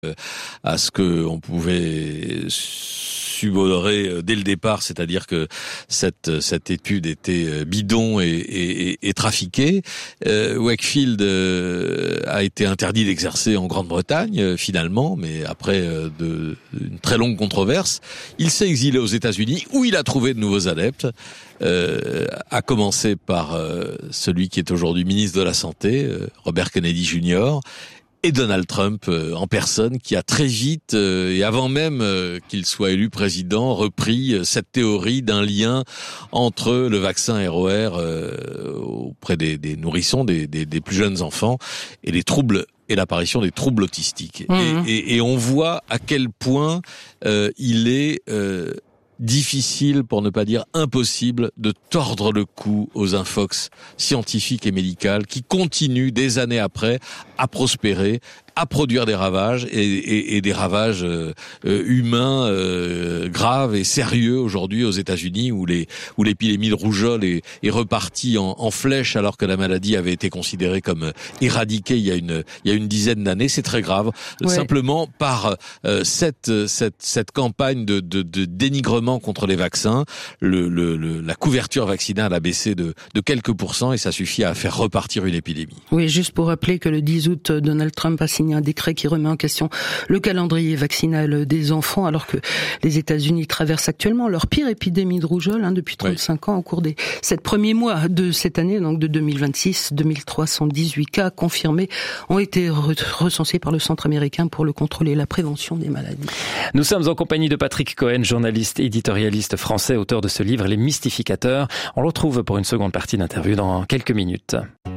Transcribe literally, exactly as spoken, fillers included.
à ce que on pouvait subodorer dès le départ, c'est-à-dire que cette cette étude était bidon et, et, et trafiquée. Euh, Wakefield euh, a été interdit d'exercer en Grande-Bretagne euh, finalement, mais après euh, de, une très longue controverse, il s'est exilé aux États-Unis où il a trouvé de nouveaux adeptes, euh, à commencer par euh, celui qui est aujourd'hui ministre de la Santé, euh, Robert Kennedy junior, et Donald Trump euh, en personne, qui a très vite, euh, et avant même euh, qu'il soit élu président, repris euh, cette théorie d'un lien entre le vaccin R O R euh, auprès des, des nourrissons, des, des, des plus jeunes enfants, et les troubles et l'apparition des troubles autistiques. Mmh. Et, et, et on voit à quel point euh, il est euh, difficile, pour ne pas dire impossible, de tordre le cou aux infox scientifiques et médicales qui continuent des années après à prospérer, à produire des ravages et, et, et des ravages euh, humains euh, graves et sérieux aujourd'hui aux États-Unis, où les où l'épidémie de rougeole est, est repartie en, en flèche alors que la maladie avait été considérée comme éradiquée il y a une il y a une dizaine d'années. C'est très grave, ouais. Simplement par euh, cette cette cette campagne de, de, de dénigrement contre les vaccins, le, le, le la couverture vaccinale a baissé de de quelques pourcents et ça suffit à faire repartir une épidémie. Oui, juste pour rappeler que le dix août, Donald Trump a signé un décret qui remet en question le calendrier vaccinal des enfants, alors que les États-Unis traversent actuellement leur pire épidémie de rougeole hein, depuis trente-cinq oui. ans au cours des sept premiers mois de cette année, donc de deux mille vingt-six. deux mille trois cent dix-huit cas confirmés ont été recensés par le Centre américain pour le contrôle et la prévention des maladies. Nous sommes en compagnie de Patrick Cohen, journaliste éditorialiste français, auteur de ce livre Les Mystificateurs. On le retrouve pour une seconde partie d'interview dans quelques minutes.